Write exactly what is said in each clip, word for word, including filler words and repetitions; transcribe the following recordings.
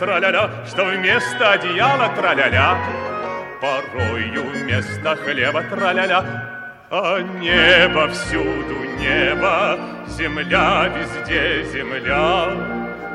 Тра-ля-ля, что вместо одеяла тра-ля-ля, порою вместо хлеба тра-ля-ля, а небо всюду небо, земля везде земля.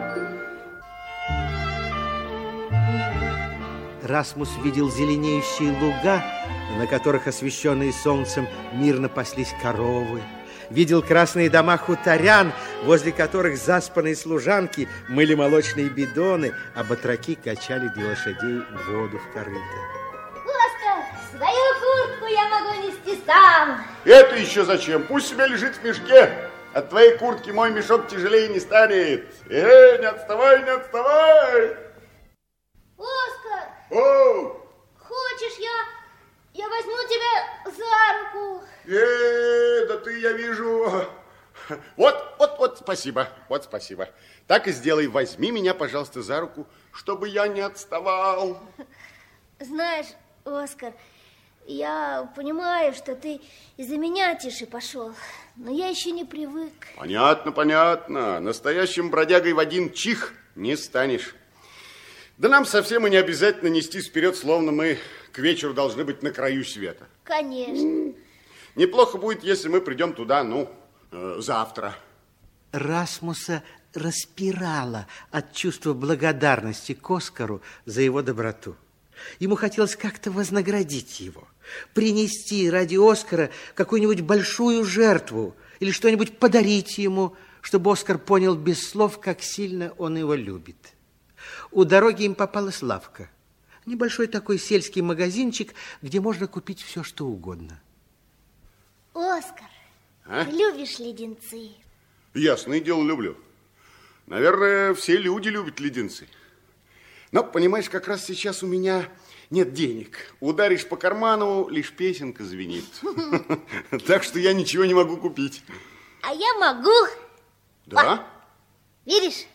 Расмус видел зеленеющие луга, на которых, освещенные солнцем, мирно паслись коровы. Видел красные дома хуторян, возле которых заспанные служанки мыли молочные бидоны, а батраки качали для лошадей воду в корыто. Оскар, свою куртку я могу нести сам. Это еще зачем? Пусть себе лежит в мешке. От твоей куртки мой мешок тяжелее не станет. Эй, не отставай, не отставай. Оскар! О! Хочешь, я, я возьму тебя за руку? Эй, да ты, я вижу... Вот, вот, вот, спасибо, вот, спасибо. Так и сделай, возьми меня, пожалуйста, за руку, чтобы я не отставал. Знаешь, Оскар, я понимаю, что ты из-за меня тише пошел, но я еще не привык. Понятно, понятно. Настоящим бродягой в один чих не станешь. Да нам совсем и не обязательно нестись вперед, словно мы к вечеру должны быть на краю света. Конечно. Неплохо будет, если мы придем туда, ну, э, завтра. Расмуса распирало от чувства благодарности к Оскару за его доброту. Ему хотелось как-то вознаградить его, принести ради Оскара какую-нибудь большую жертву или что-нибудь подарить ему, чтобы Оскар понял без слов, как сильно он его любит. У дороги им попалась лавка. Небольшой такой сельский магазинчик, где можно купить все, что угодно. Оскар, а? Ты любишь леденцы? Ясное дело, люблю. Наверное, все люди любят леденцы. Но, понимаешь, как раз сейчас у меня нет денег. Ударишь по карману, лишь песенка звенит. Так что я ничего не могу купить. А я могу. Да? Видишь?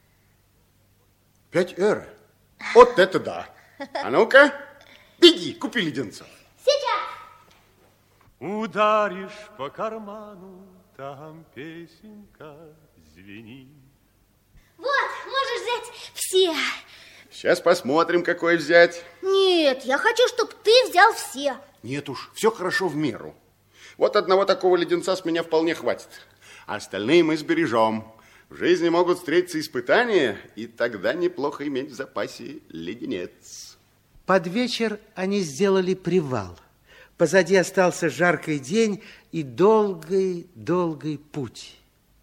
Пять эро. Вот это да. А ну-ка, беги, купи леденцов. Сейчас. Ударишь по карману, там песенка звенит. Вот, можешь взять все. Сейчас посмотрим, какой взять. Нет, я хочу, чтобы ты взял все. Нет уж, все хорошо в меру. Вот одного такого леденца с меня вполне хватит. А остальные мы сбережем. В жизни могут встретиться испытания, и тогда неплохо иметь в запасе леденец. Под вечер они сделали привал. Позади остался жаркий день и долгий-долгий путь.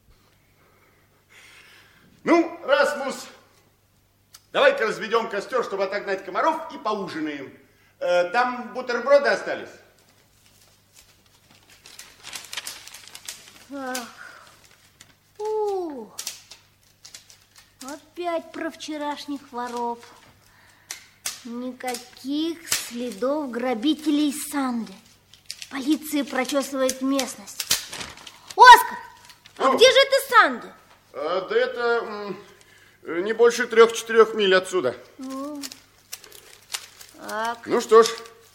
Ну, Расмус, давай-ка разведем костер, чтобы отогнать комаров, и поужинаем. Э, там бутерброды остались? Ах. У, опять про вчерашних воров. Никаких следов грабителей Санды. Полиция прочесывает местность. Оскар, а О. где же ты Санды? А, да это м, не больше трех-четырех миль отсюда. Ну, так. Ну что ж,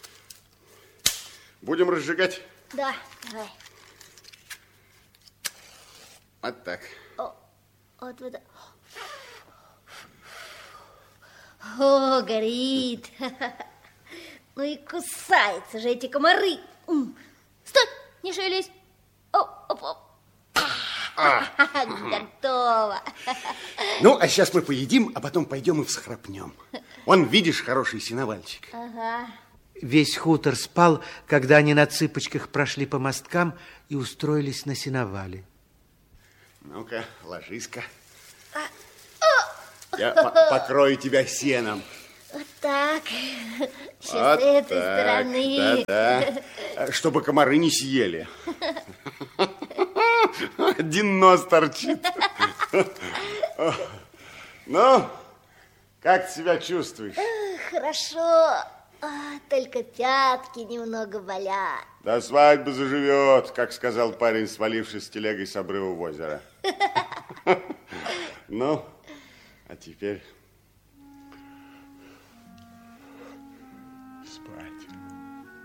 будем разжигать. Да, давай. Вот так. О, вот это. О, горит. Ну и кусаются же эти комары. Стой, не шевелись. О, оп, оп. А. Готово. Ну, а сейчас мы поедим, а потом пойдем и всхрапнем. Вон, видишь, хороший сеновальчик. Ага. Весь хутор спал, когда они на цыпочках прошли по мосткам и устроились на сеновале. Ну-ка, ложись-ка. Я по покрою тебя сеном. Вот так. Сейчас Вот с этой так, стороны. Да-да. Чтобы комары не съели. Один нос торчит. Ну, как себя чувствуешь? Хорошо. А, только пятки немного болят. До свадьбы заживет, как сказал парень, свалившись с телегой с обрыва в озеро. Ну, а теперь